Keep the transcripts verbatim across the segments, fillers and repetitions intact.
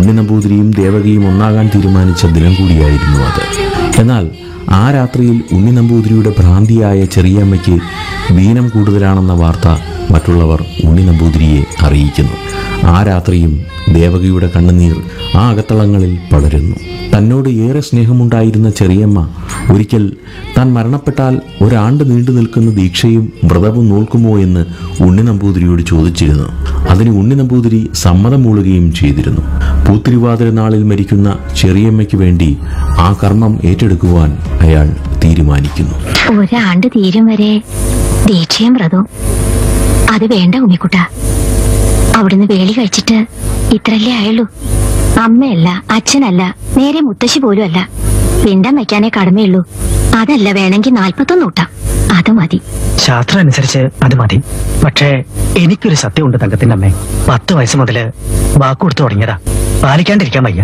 ഉണ്ണി നമ്പൂതിരിയും ദേവകിയും ഒന്നാകാൻ തീരുമാനിച്ച ദിനം കൂടിയായിരുന്നു അത്. എന്നാൽ ആ രാത്രിയിൽ ഉണ്ണി നമ്പൂതിരിയുടെ ഭ്രാന്തിയായ ചെറിയമ്മയ്ക്ക് വീനം കൂടുതലാണെന്ന വാർത്ത മറ്റുള്ളവർ ഉണ്ണി നമ്പൂതിരിയെ അറിയിക്കുന്നു. ആ രാത്രിയും ദേവകിയുടെ കണ്ണുനീർ ആ അകത്തളങ്ങളിൽ പടരുന്നു. തന്നോട് ഏറെ സ്നേഹമുണ്ടായിരുന്ന ചെറിയമ്മ ഒരിക്കൽ താൻ മരണപ്പെട്ടാൽ ഒരാണ്ട് നീണ്ടു നിൽക്കുന്ന ദീക്ഷയും വ്രതവും നോൽക്കുമോ എന്ന് ഉണ്ണി നമ്പൂതിരിയോട് ചോദിച്ചിരുന്നു. അതിന് ഉണ്ണി നമ്പൂതിരി സമ്മതം മൂളുകയും ചെയ്തിരുന്നു. പൂത്തിരുവാതിര നാളിൽ മരിക്കുന്ന ചെറിയമ്മയ്ക്ക് വേണ്ടി ആ കർമ്മം ഏറ്റെടുക്കുവാൻ അയാൾ തീരുമാനിക്കുന്നു. ഒരാണ്ട് തീരും വരെ ദീക്ഷയും വ്രതവും അത് വേണ്ട ഉണ്ണിക്കുട്ട. അവിടുന്ന് വേളി കഴിച്ചിട്ട് ഇത്രല്ലേ ആയുള്ളൂ. അമ്മയല്ല, അച്ഛനല്ല, നേരെ മുത്തശ്ശി പോലും അല്ല. പിണ്ടം വയ്ക്കാനേ കടമയുള്ളൂ. അതല്ല വേണമെങ്കിൽ നാൽപ്പത്തൊന്ന് ഊട്ടാം, അത് മതി. ശാസ്ത്രം അനുസരിച്ച് അത് മതി. പക്ഷേ എനിക്കൊരു സത്യമുണ്ട് തങ്കത്തിന്റെ അമ്മേ. പത്ത് വയസ്സ് മുതല് വാക്കുകൊടുത്തു തുടങ്ങിയതാ. പാലിക്കാണ്ടിരിക്കാൻ വയ്യ.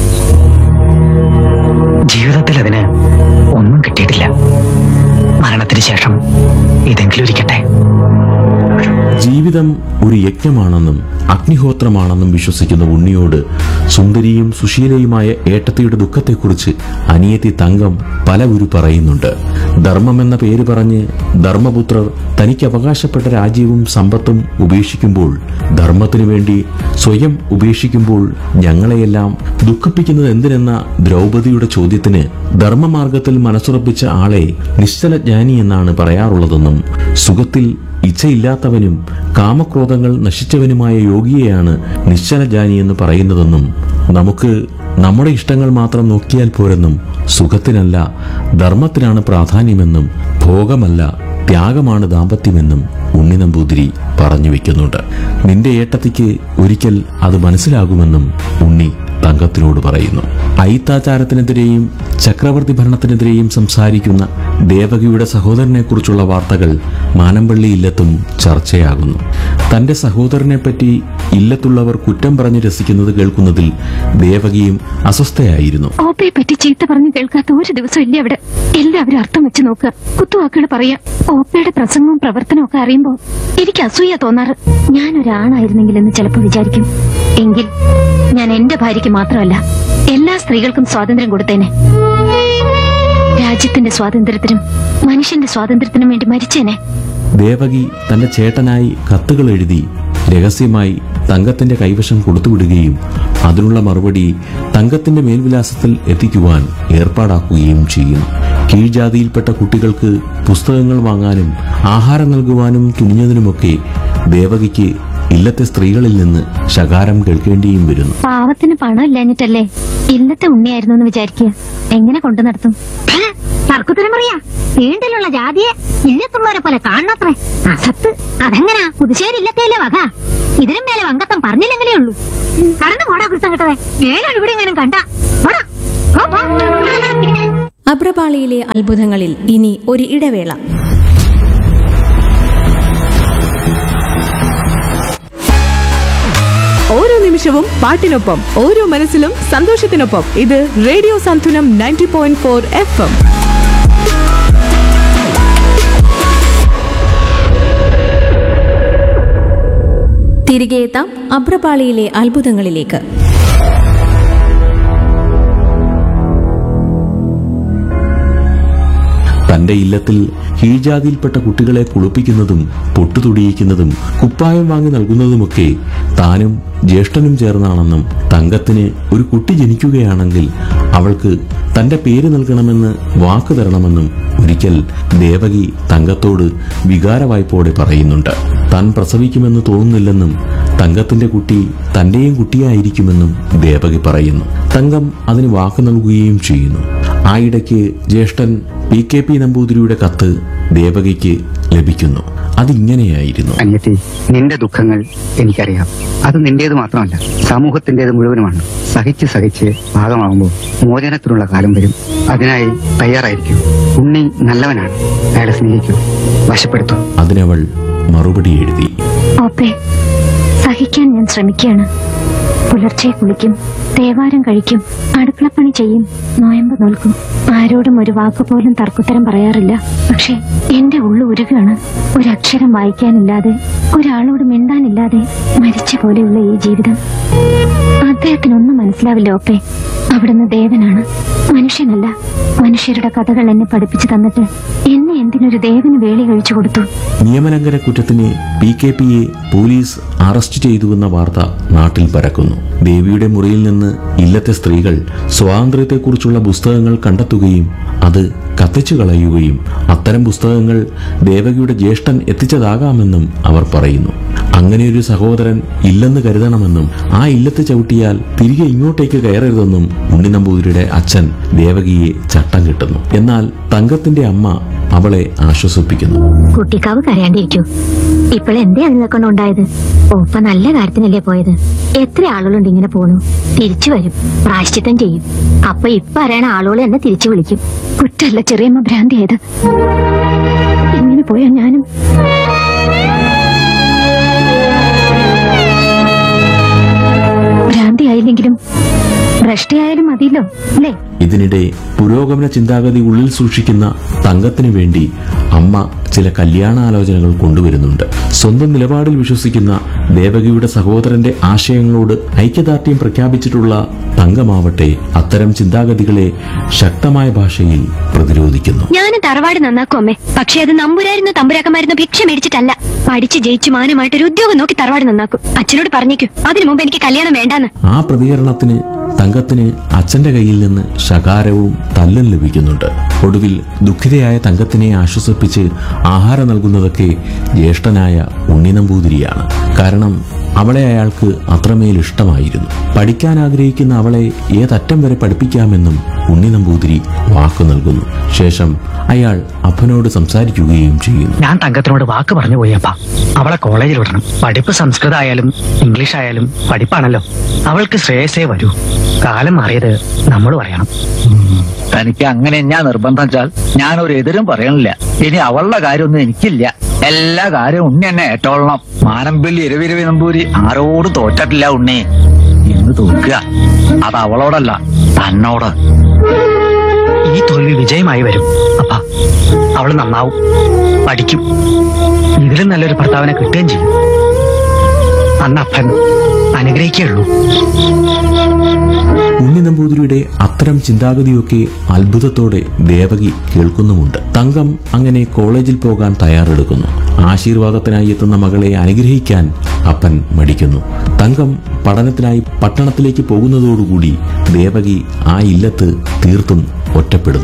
ജീവിതത്തിൽ അതിന് ഒന്നും കിട്ടിയിട്ടില്ല. മരണത്തിന് ശേഷം ഇതെങ്കിലും ഇരിക്കട്ടെ. ജീവിതം ഒരു യജ്ഞമാണെന്നും അഗ്നിഹോത്രമാണെന്നും വിശ്വസിക്കുന്ന ഉണ്ണിയോട് സുന്ദരിയും സുശീലയുമായ ഏട്ടത്തിയുടെ ദുഃഖത്തെക്കുറിച്ച് അനിയത്തി തങ്കം പലവുരു പറയുന്നുണ്ട്. ധർമ്മമെന്ന പേര് പറഞ്ഞ് ധർമ്മപുത്രർ തനിക്ക് അവകാശപ്പെട്ട രാജ്യവും സമ്പത്തും ഉപേക്ഷിക്കുമ്പോൾ, ധർമ്മത്തിനു വേണ്ടി സ്വയം ഉപേക്ഷിക്കുമ്പോൾ ഞങ്ങളെയെല്ലാം ദുഃഖിപ്പിക്കുന്നത് എന്തിനെന്ന ദ്രൗപദിയുടെ ചോദ്യത്തിന് ധർമ്മമാർഗത്തിൽ മനസ്സുറപ്പിച്ച ആളെ നിശ്ചലജ്ഞാനി എന്നാണ് പറയാറുള്ളതെന്നും സുഖത്തിൽ ഇച്ഛയില്ലാത്തവനും കാമക്രോധങ്ങൾ നശിച്ചവനുമായ യോഗിയെയാണ് നിശ്ചലജാനി എന്ന് പറയുന്നതെന്നും നമുക്ക് നമ്മുടെ ഇഷ്ടങ്ങൾ മാത്രം നോക്കിയാൽ പോരെന്നും സുഖത്തിനല്ല ധർമ്മത്തിനാണ് പ്രാധാന്യമെന്നും ഭോഗമല്ല ത്യാഗമാണ് ദാമ്പത്യമെന്നും ഉണ്ണി നമ്പൂതിരി പറഞ്ഞു വെക്കുന്നുണ്ട്. നിന്റെ ഏട്ടത്തിക്ക് ഒരിക്കൽ അത് മനസ്സിലാകുമെന്നും ഉണ്ണി തങ്കത്തിനോട് പറയുന്നു. അയിത്താചാരത്തിനെതിരെയും ചക്രവർത്തി ഭരണത്തിനെതിരെയും സംസാരിക്കുന്ന ദേവകിയുടെ സഹോദരനെ കുറിച്ചുള്ള വാർത്തകൾ മാനമ്പള്ളി ഇല്ലത്തും ചർച്ചയാകുന്നു. തന്റെ സഹോദരനെ പറ്റി ഇല്ലത്തുള്ളവർ കുറ്റം പറഞ്ഞ് രസിക്കുന്നത് കേൾക്കുന്നതിൽ ദേവകിയും അസ്വസ്ഥയായിരുന്നു. ഓപ്പയെ പറ്റി ചീത്ത പറഞ്ഞു കേൾക്കാത്ത ഒരു ദിവസം ഇല്ല അവിടെ. എല്ലാവരും അർത്ഥം വെച്ച് നോക്കുക, കുത്തുവാക്കുകൾ പറയാ. ഓപ്പയുടെ പ്രസംഗവും പ്രവർത്തനവും ഒക്കെ അറിയുമ്പോ എനിക്ക് അസൂയ തോന്നാറ്. ഞാനൊരാണായിരുന്നെങ്കിലെന്ന് ചിലപ്പോൾ വിചാരിക്കും. എങ്കിൽ ഞാൻ എന്റെ ഭാര്യയ്ക്ക് മാത്രമല്ല എല്ലാ സ്ത്രീകൾക്കും സ്വാതന്ത്ര്യം കൊടുത്തേനെ. രാജ്യത്തിന്റെ സ്വാതന്ത്ര്യത്തിനും മനുഷ്യന്റെ സ്വാതന്ത്ര്യത്തിനും വേണ്ടി മരിച്ചേനെ. ദേവകി തന്റെ ചേട്ടനായി കത്തുകൾ എഴുതി രഹസ്യമായി തങ്കത്തിന്റെ കൈവശം കൊടുത്തുവിടുകയും അതിനുള്ള മറുപടി തങ്കത്തിന്റെ മേൽവിലാസത്തിൽ എത്തിക്കുവാൻ ഏർപ്പാടാക്കുകയും ചെയ്യും. കീഴ്ജാതിയിൽപ്പെട്ട കുട്ടികൾക്ക് പുസ്തകങ്ങൾ വാങ്ങാനും ആഹാരം നൽകുവാനും തുനിഞ്ഞതിനുമൊക്കെ ദേവകിക്ക് ഇല്ലത്തെ സ്ത്രീകളിൽ നിന്ന് ശകാരം കേൾക്കേണ്ടിയും വരുന്നു. പാവത്തിന് പണം ഇല്ലാഞ്ഞിട്ടല്ലേ ഇല്ലത്തെ ഉണ്ണിയായിരുന്നു എന്ന് വിചാരിക്കുക. എങ്ങനെ കൊണ്ടു നടത്തും? തർക്കുത്തരം പറയാ. വീണ്ടിലുള്ള ജാതിയെ ഇല്ലത്തുള്ളവരെ പോലെ കാണണത്രേ. അസത്ത്. അതെങ്ങനാ? പുതുശ്ശേരി ഇല്ലത്തേലെ വക. ഇതിനും മേലെ വങ്കത്തം പറഞ്ഞില്ലെങ്കിലേ ഉള്ളൂ. കടന്നു പോടാ കൃത്തം കിട്ടവേ. മേലെ ഇവിടെ ഇങ്ങനെ കണ്ട അഭ്രപാളിയിലെ അത്ഭുതങ്ങളിൽ ഇനി ഒരു ഇടവേള. ഓരോ നിമിഷവും പാട്ടിനൊപ്പം, ഓരോ മനസ്സിലും സന്തോഷത്തിനൊപ്പം. ഇത് റേഡിയോ സാന്ത്വനം ninety point four F M. തിരികെ എത്താം അഭ്രപാളിയിലെ അത്ഭുതങ്ങളിലേക്ക്. തന്റെ ഇല്ലത്തിൽ കീഴ്ജാതിയിൽപ്പെട്ട കുട്ടികളെ കുളിപ്പിക്കുന്നതും പൊട്ടുതുടിയിക്കുന്നതും കുപ്പായം വാങ്ങി നൽകുന്നതുമൊക്കെ താനും ജ്യേഷ്ഠനും ചേർന്നാണെന്നും തങ്കത്തിന് ഒരു കുട്ടി ജനിക്കുകയാണെങ്കിൽ അവൾക്ക് തന്റെ പേര് നൽകണമെന്ന് വാക്ക് തരണമെന്നും ഒരിക്കൽ ദേവകി തങ്കത്തോട് വികാരവായ്പോടെ പറയുന്നുണ്ട്. താൻ പ്രസവിക്കുമെന്ന് തോന്നുന്നില്ലെന്നും തങ്കത്തിന്റെ കുട്ടി തന്റെയും കുട്ടിയായിരിക്കുമെന്നും ദേവകി പറയുന്നു. തങ്കം അതിന് വാക്ക് നൽകുകയും ചെയ്യുന്നു. ആയിടയ്ക്ക് ജ്യേഷ്ഠൻ പി കെ പി നമ്പൂതിരിയുടെ കത്ത് ദേവകിക്ക് ലഭിക്കുന്നു. അതിങ്ങനെയായിരുന്നു: അനിയത്തി, നിന്റെ ദുഃഖങ്ങൾ എനിക്കറിയാം. അത് നിന്റേത് മാത്രമല്ല, സമൂഹത്തിന്റേത് മുഴുവനുമാണ്. സഹിച്ച് സഹിച്ച് ഭാഗമാകുമ്പോൾ മോചനത്തിനുള്ള കാലം വരും. അതിനായി തയ്യാറായിരിക്കും. ഉണ്ണി നല്ലവനാണ്, അയാളെ സ്നേഹിക്കൂ, വശപ്പെടുത്തും. അതിനവൾ മറുപടി എഴുതി: ഓപ്പേ, സഹിക്കാൻ ഞാൻ ശ്രമിക്കുകയാണ്. പുലർച്ചെ കുളിക്കും, തേവാരം കഴിക്കും, അടുക്കളപ്പണി ചെയ്യും, നോയമ്പ് നോൽക്കും. ആരോടും ഒരു വാക്ക് പോലും തർക്കുത്തരം പറയാറില്ല. പക്ഷെ എന്റെ ഉള്ളു ഉരുകാണ്. ഒരക്ഷരം വായിക്കാനില്ലാതെ, ഒരാളോട് മിണ്ടാനില്ലാതെ മരിച്ച പോലെയുള്ള ഈ ജീവിതം. അദ്ദേഹത്തിനൊന്നും മനസ്സിലാവില്ല ഓപ്പേ. അവിടുന്ന് ദേവനാണ്, മനുഷ്യനല്ല. മനുഷ്യരുടെ കഥകൾ എന്നെ പഠിപ്പിച്ചു തന്നിട്ട് എന്നെ എന്തിനൊരു ദേവന് വേളി കഴിച്ചു കൊടുത്തു? നിയമലംഘന കുറ്റത്തിന് പി കെ പിയെ പോലീസ് അറസ്റ്റ് ചെയ്തുവെന്ന വാർത്ത നാട്ടിൽ പരക്കുന്നു. ദേവിയുടെ മുറിയിൽ നിന്ന് ഇല്ലത്തെ സ്ത്രീകൾ സ്വാതന്ത്ര്യത്തെക്കുറിച്ചുള്ള പുസ്തകങ്ങൾ കണ്ടെത്തുകയും അത് കത്തിച്ചു കളയുകയും അത്തരം പുസ്തകങ്ങൾ ദേവകിയുടെ ജ്യേഷ്ഠൻ എത്തിച്ചതാകാമെന്നും അവർ പറയുന്നു. അങ്ങനെയൊരു സഹോദരൻ ഇല്ലെന്ന് കരുതണമെന്നും ആ ഇല്ലത്ത് ചവിട്ടിയാൽ തിരികെ ഇങ്ങോട്ടേക്ക് കയറരുതെന്നും ഉണ്ണി നമ്പൂതിരിയുടെ അച്ഛൻ ദേവകിയെ ചട്ടം കിട്ടുന്നു. എന്നാൽ തങ്കത്തിന്റെ അമ്മ അവളെ ആശ്വസിപ്പിക്കുന്നു. കുട്ടിക്കാവ് കരയാണ്ടിരിക്കൂ. ഇപ്പോഴെന്തേ അതിനെ കൊണ്ടുണ്ടായത്? ഓപ്പ നല്ല കാര്യത്തിനല്ലേ പോയത്. എത്ര ആളുകളുണ്ട് ഇങ്ങനെ പോണു. തിരിച്ചു വരും, പ്രായശ്ചിത്തം ചെയ്യും. അപ്പൊ ഇപ്പൊ അറിയണ ആളുകൾ എന്നെ തിരിച്ചു വിളിക്കും. കുറ്റല്ല ചെറിയമ്മ ഭ്രാന്തിയായത്. ഇങ്ങനെ പോയാ ഞാനും ഭ്രാന്തിയായില്ലെങ്കിലും ഭ്രഷ്ടയായാലും മതിയല്ലോ, അല്ലേ? ഇതിനിടെ പുരോഗമന ചിന്താഗതി ഉള്ളിൽ സൂക്ഷിക്കുന്ന തങ്കത്തിനു വേണ്ടി അമ്മ ചില കല്യാണാലോചനകൾ കൊണ്ടുവരുന്നുണ്ട്. സ്വന്തം നിലപാടിൽ വിശ്വസിക്കുന്ന ദേവകിയുടെ സഹോദരന്റെ ആശയങ്ങളോട് ഐക്യദാർഢ്യം പ്രഖ്യാപിച്ചിട്ടുള്ള തങ്കമാവട്ടെ അത്തരം ചിന്താഗതികളെ ശക്തമായ ഭാഷയിൽ പ്രതിരോധിക്കുന്നു. ഞാൻ തറവാട് നന്നാക്കും അമ്മേ, പക്ഷെ അത് നമ്പുരായിരുന്നു തമ്പുരാക്കന്മാരുന്നു ഭിക്ഷ മേടിച്ചിട്ടല്ല. പഠിച്ച് ജയിച്ചു മാനമായിട്ട് ഒരു ഉദ്യോഗം നോക്കി തറവാട് നന്നാക്കും. അച്ഛനോട് പറഞ്ഞേക്കും അതിനു മുമ്പ് എനിക്ക് കല്യാണം വേണ്ടാന്ന്. ആ പ്രതികരണത്തിന് തങ്കത്തിന് അച്ഛന്റെ കയ്യിൽ നിന്ന് ശകാരവും തല്ലും ലഭിക്കുന്നുണ്ട്. ഒടുവിൽ ദുഃഖിതയായ തങ്കത്തിനെ ആശ്വസിപ്പിച്ച് ആഹാരം നൽകുന്നതൊക്കെ ജ്യേഷ്ഠനായ ഉണ്ണി നമ്പൂതിരിയാണ്. കാരണം അവളെ അയാൾക്ക് അത്രമേൽ ഇഷ്ടമായിരുന്നു. പഠിക്കാൻ ആഗ്രഹിക്കുന്ന അവളെ ഏതറ്റം വരെ പഠിപ്പിക്കാമെന്നും ഉണ്ണി നമ്പൂതിരി വാക്കു നൽകുന്നു. ശേഷം അയാൾ അപ്പനോട് സംസാരിക്കുകയും ചെയ്യുന്നു. ഞാൻ തങ്കത്തിനോട് വാക്ക് പറഞ്ഞു പോയപ്പാ, അവളെ കോളേജിൽ വിടണം. പഠിപ്പ് സംസ്കൃതം ആയാലും ഇംഗ്ലീഷ് ആയാലും പഠിപ്പാണല്ലോ. അവൾക്ക് ശ്രേയസേ വരൂ. കാലം മാറിയത് നമ്മൾ പറയണം. തനിക്ക് അങ്ങനെ ഞാൻ നിർബന്ധം വെച്ചാൽ ഞാൻ ഒരു എതിരും പറയണില്ല. ഇനി അവളുടെ കാര്യമൊന്നും എനിക്കില്ല. എല്ലാ കാര്യവും ഉണ്ണി എന്നെ ഏറ്റോളണം. മാനമ്പിള്ളി ഇരവിരവി നമ്പൂരി ആരോടും തോറ്റിട്ടില്ല ഉണ്ണി. ഇന്ന് തോൽക്കുക അത് അവളോടല്ല, തന്നോട്. ഈ തോൽവി വിജയമായി വരും അപ്പാ. അവള് നന്നാവും, പഠിക്കും. ഇതിലും നല്ലൊരു ഭർത്താവിനെ കിട്ടുകയും ചെയ്യും. അന്ന് അപ്പൻ അനുഗ്രഹിക്കുകയുള്ളൂ. ഉണ്ണി നമ്പൂതിരിയുടെ അത്തരം ചിന്താഗതിയൊക്കെ അത്ഭുതത്തോടെ ദേവകി കേൾക്കുന്നുമുണ്ട്. തങ്കം അങ്ങനെ കോളേജിൽ പോകാൻ തയ്യാറെടുക്കുന്നു. ആശീർവാദത്തിനായി എത്തുന്ന മകളെ അനുഗ്രഹിക്കാൻ അപ്പൻ മടിക്കുന്നു. തങ്കം പഠനത്തിനായി പട്ടണത്തിലേക്ക് പോകുന്നതോടുകൂടി ദേവകി ആ ഇല്ലത്ത് തീർത്തും ഒറ്റപ്പെടുന്നു.